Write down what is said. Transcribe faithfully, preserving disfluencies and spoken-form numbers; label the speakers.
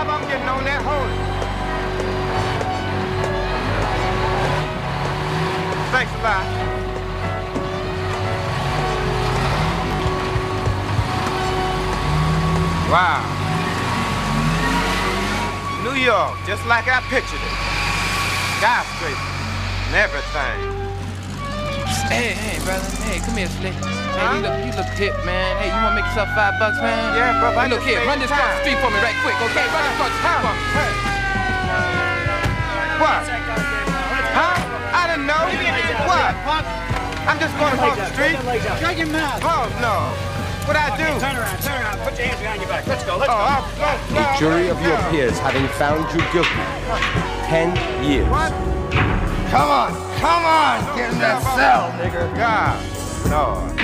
Speaker 1: Bob, I'm getting on that horse. Thanks a lot. Wow. New York, just like I pictured it. Skyscrapers and everything.
Speaker 2: Hey, hey, brother. Hey, come here, Slick. Hey,
Speaker 1: Huh?
Speaker 2: you look, you look hip, man. Hey, you wanna make yourself five bucks, man?
Speaker 1: Yeah, brother, I
Speaker 2: Hey, look
Speaker 1: just
Speaker 2: here,
Speaker 1: made
Speaker 2: run this across the
Speaker 1: time.
Speaker 2: street for me right quick, okay? Run this across the street for me.
Speaker 1: Hey. What? Huh? I didn't know. What? I'm just going across the street.
Speaker 3: Shut your mouth.
Speaker 1: Oh, no. What'd I do?
Speaker 3: Turn around, turn around. Put your hands behind your back. Let's go, let's
Speaker 1: Oh,
Speaker 3: go.
Speaker 1: I'm, no, no,
Speaker 4: A jury of your
Speaker 1: no.
Speaker 4: peers having found you guilty. Ten years.
Speaker 1: What?
Speaker 5: Come on, come on, get in that cell, nigga.
Speaker 1: God, Lord.